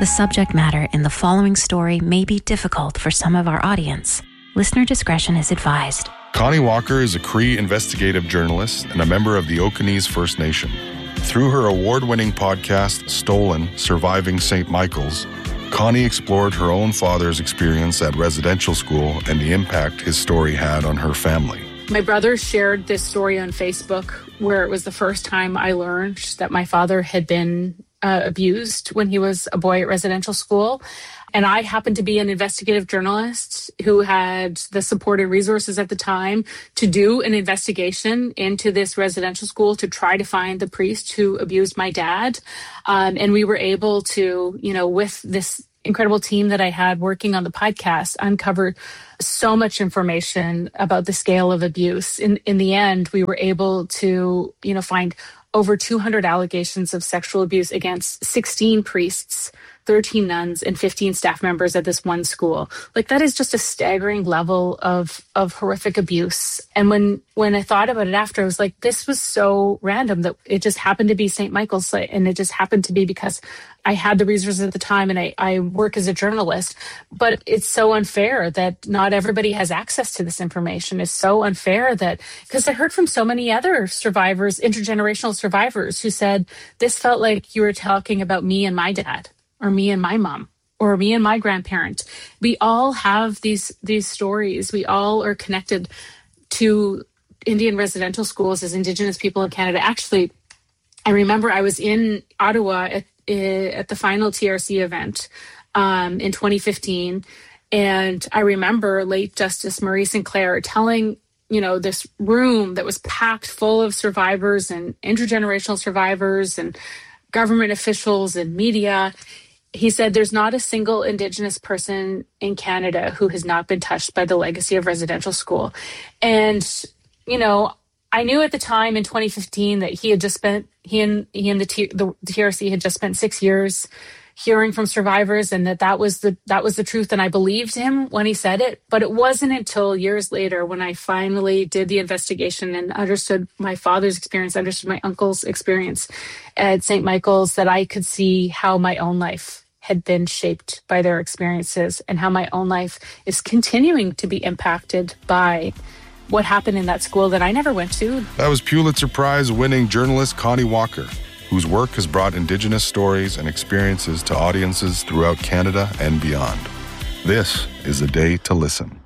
The subject matter in the following story may be difficult for some of our audience. Listener discretion is advised. Connie Walker is a Cree investigative journalist and a member of the Okanese First Nation. Through her award-winning podcast, Stolen: Surviving St. Michael's, Connie explored her own father's experience at residential school and the impact his story had on her family. My brother shared this story on Facebook where it was the first time I learned that my father had been abused when he was a boy at residential school. And I happened to be an investigative journalist who had the support and resources at the time to do an investigation into this residential school to try to find the priest who abused my dad. And we were able to, with this incredible team that I had working on the podcast, uncover so much information about the scale of abuse. In the end, we were able to, find over 200 allegations of sexual abuse against 16 priests, 13 nuns, and 15 staff members at this one school. Like, that is just a staggering level of horrific abuse. And when I thought about it after, I was like, this was so random that it just happened to be St. Michael's, and it just happened to be because I had the resources at the time and I work as a journalist. But it's so unfair that not everybody has access to this information. It's so unfair because I heard from so many other survivors, intergenerational survivors, who said, this felt like you were talking about me and my dad, or me and my mom, or me and my grandparent. We all have these stories. We all are connected to Indian residential schools as Indigenous people in Canada. Actually, I remember I was in Ottawa at the final TRC event in 2015. And I remember late Justice Marie Sinclair telling, this room that was packed full of survivors and intergenerational survivors and government officials and media. He said, there's not a single Indigenous person in Canada who has not been touched by the legacy of residential school. And, I knew at the time in 2015 that he and the TRC had just spent 6 years hearing from survivors, and that was the truth. And I believed him when he said it. But it wasn't until years later when I finally did the investigation and understood my father's experience, understood my uncle's experience at St. Michael's, that I could see how my own life had been shaped by their experiences and how my own life is continuing to be impacted by what happened in that school that I never went to. That was Pulitzer Prize-winning journalist Connie Walker, whose work has brought Indigenous stories and experiences to audiences throughout Canada and beyond. This is A Day to Listen.